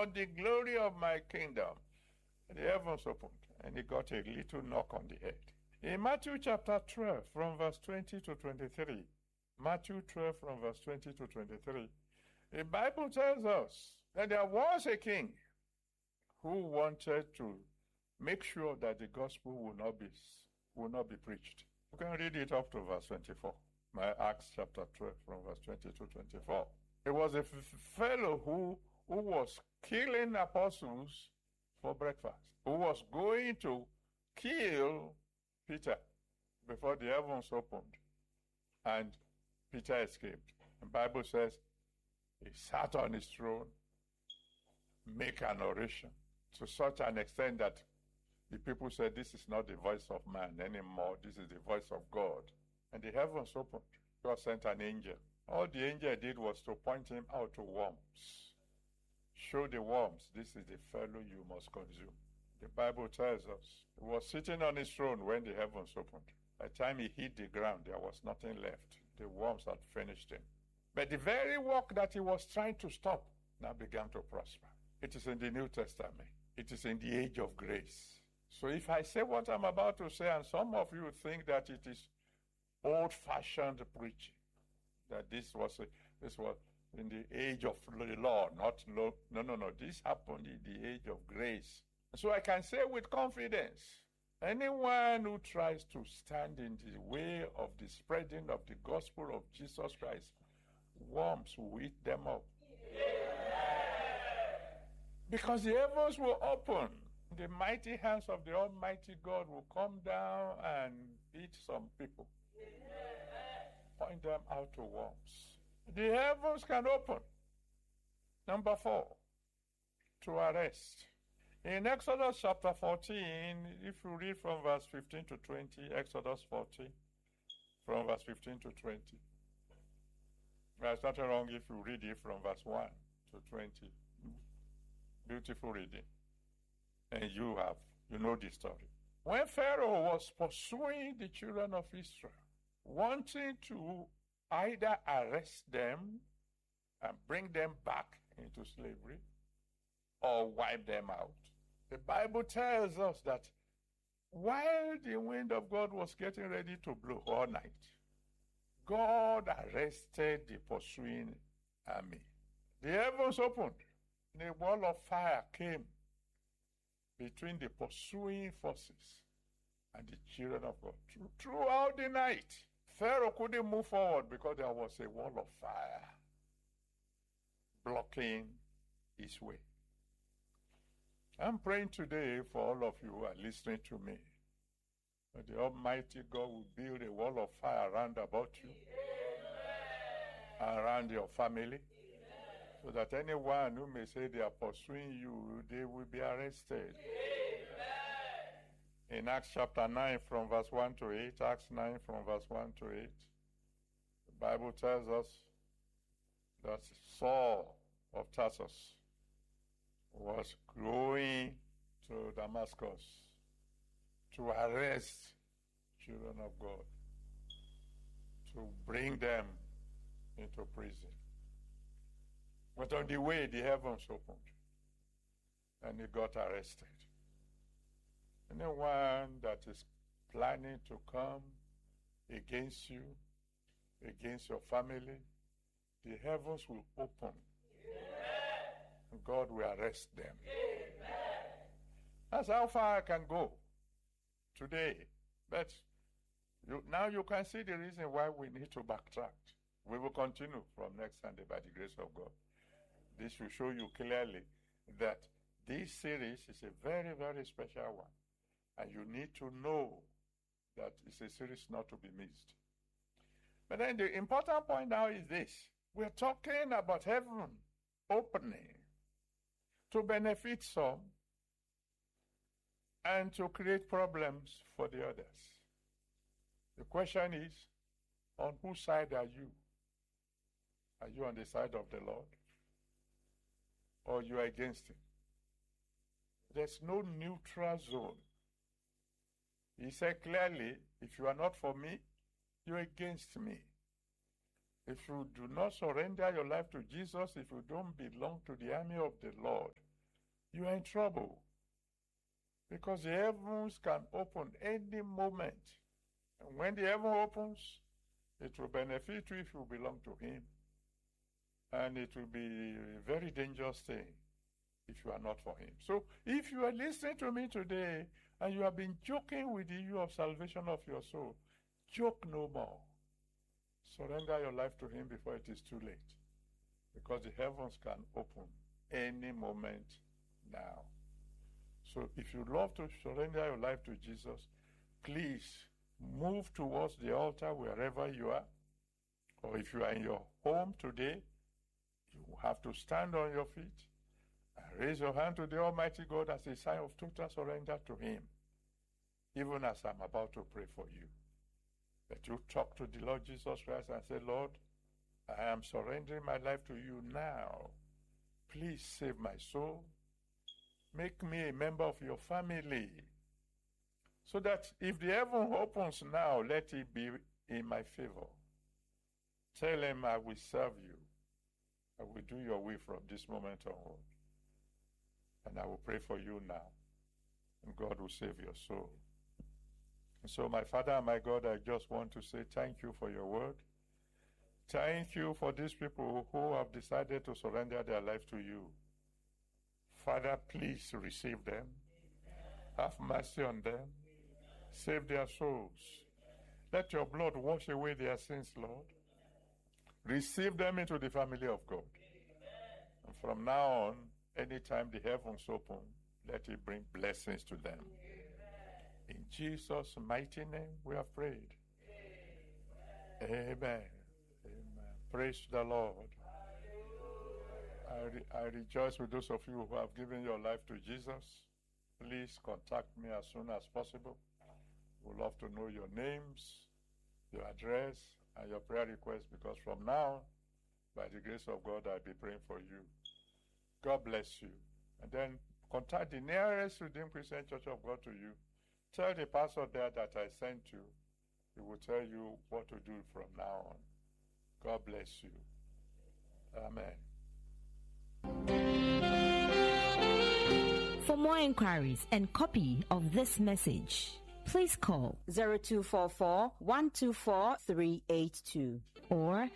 for the glory of my kingdom. The heavens opened, and he got a little knock on the head. In Matthew chapter 12, from verse 20 to 23, Matthew 12, from verse 20 to 23, the Bible tells us that there was a king who wanted to make sure that the gospel will not be preached. You can read it up to verse 24. Acts chapter 12, from verse 20 to 24. It was a fellow who was killing apostles for breakfast, who was going to kill Peter before the heavens opened, and Peter escaped. The Bible says he sat on his throne, make an oration to such an extent that the people said, this is not the voice of man anymore, this is the voice of God. And the heavens opened. God sent an angel. All the angel did was to point him out to worms. Show the worms, this is the fellow you must consume. The Bible tells us he was sitting on his throne when the heavens opened. By the time he hit the ground, there was nothing left. The worms had finished him. But the very work that he was trying to stop now began to prosper. It is in the New Testament. It is in the age of grace. So if I say what I'm about to say, and some of you think that it is old-fashioned preaching, that this was in the age of the law, not law. No. This happened in the age of grace. So I can say with confidence, anyone who tries to stand in the way of the spreading of the gospel of Jesus Christ, worms will eat them up. Because the heavens will open. The mighty hands of the Almighty God will come down and beat some people. Point them out to worms. The heavens can open. Number 4, to arrest. In Exodus chapter 14, if you read from verse 15 to 20, Exodus 14, from verse 15 to 20. There's nothing wrong if you read it from verse 1 to 20. Beautiful reading. And you know the story. When Pharaoh was pursuing the children of Israel, wanting to either arrest them and bring them back into slavery or wipe them out, the Bible tells us that while the wind of God was getting ready to blow all night, God arrested the pursuing army. The heavens opened, and a wall of fire came between the pursuing forces and the children of God. Throughout the night, Pharaoh couldn't move forward because there was a wall of fire blocking his way. I'm praying today for all of you who are listening to me, that the Almighty God will build a wall of fire around about you, around your family, so that anyone who may say they are pursuing you, they will be arrested. In Acts chapter 9 from verse 1 to 8, Acts 9 from verse 1 to 8, the Bible tells us that Saul of Tarsus was going to Damascus to arrest children of God, to bring them into prison. But on the way, the heavens opened, and he got arrested. Anyone that is planning to come against you, against your family, the heavens will open. And God will arrest them. That's how far I can go today. But now you can see the reason why we need to backtrack. We will continue from next Sunday by the grace of God. This will show you clearly that this series is a very, very special one. And you need to know that it's a series not to be missed. But then the important point now is this. We're talking about heaven opening to benefit some and to create problems for the others. The question is, on whose side are you? Are you on the side of the Lord? Or you are against him? There's no neutral zone. He said clearly, if you are not for me, you're against me. If you do not surrender your life to Jesus, if you don't belong to the army of the Lord, you are in trouble. Because the heavens can open any moment. And when the heaven opens, it will benefit you if you belong to him. And it will be a very dangerous thing if you are not for him. So if you are listening to me today and you have been joking with the issue of salvation of your soul, joke no more. Surrender your life to him before it is too late. Because the heavens can open any moment now. So if you love to surrender your life to Jesus, please move towards the altar wherever you are. Or if you are in your home today, you have to stand on your feet and raise your hand to the Almighty God as a sign of total surrender to him, even as I'm about to pray for you. That you talk to the Lord Jesus Christ and say, Lord, I am surrendering my life to you now. Please save my soul. Make me a member of your family. So that if the heaven opens now, let it be in my favor. Tell him I will serve you. I will do your will from this moment onward. And I will pray for you now. And God will save your soul. And so my Father and my God, I just want to say thank you for your word. Thank you for these people who have decided to surrender their life to you. Father, please receive them. Have mercy on them. Save their souls. Let your blood wash away their sins, Lord. Receive them into the family of God. And from now on, anytime the heavens open, let it bring blessings to them. In Jesus' mighty name we have prayed. Amen. Amen. Praise the Lord. I rejoice with those of you who have given your life to Jesus. Please contact me as soon as possible. We'd love to know your names, your address, and your prayer requests, because from now, by the grace of God, I'll be praying for you. God bless you. And then contact the nearest Redeemed Christian Church of God to you. Tell the pastor there that I sent you. He will tell you what to do from now on. God bless you. Amen. For more inquiries and copy of this message, please call 0244-124-382 or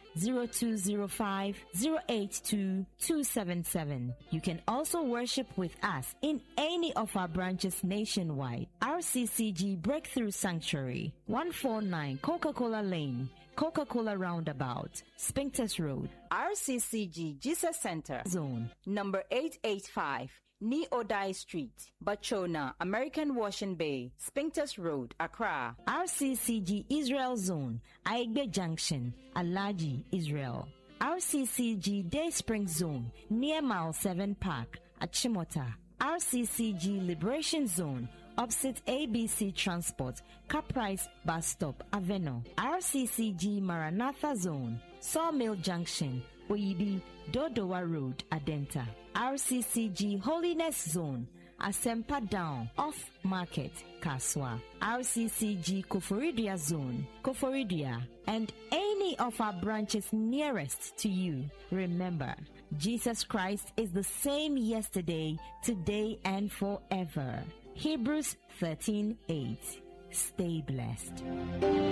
0205-082-277. You can also worship with us in any of our branches nationwide. RCCG Breakthrough Sanctuary, 149 Coca-Cola Lane, Coca-Cola Roundabout, Spintex Road. RCCG Jesus Center Zone, number 885. Ni-Odai Street, Bachona, American Washing Bay, Spintex Road, Accra. RCCG Israel Zone, Aigbe Junction, Alaji, Israel. RCCG Day Spring Zone, near Mile 7 Park, Achimota. RCCG Liberation Zone, opposite ABC Transport, Caprice Bus Stop, Aveno. RCCG Maranatha Zone, Sawmill Junction, Oyibi, Dodowa Road, Adenta. RCCG Holiness Zone, Asempa Down, Off Market, Kaswa. RCCG Koforidia Zone, Koforidia, and any of our branches nearest to you. Remember, Jesus Christ is the same yesterday, today, and forever. Hebrews 13:8. Stay blessed.